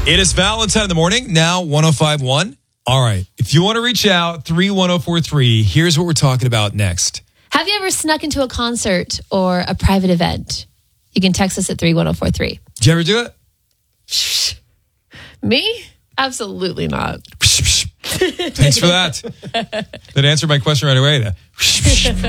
It is Valentine in the morning, now 105.1. All right. If you want to reach out, 31043, here's what we're talking about next. Have you ever snuck into a concert or a private event? You can text us at 31043. Did you ever do it? Me? Absolutely not. Thanks for that. That answered my question right away.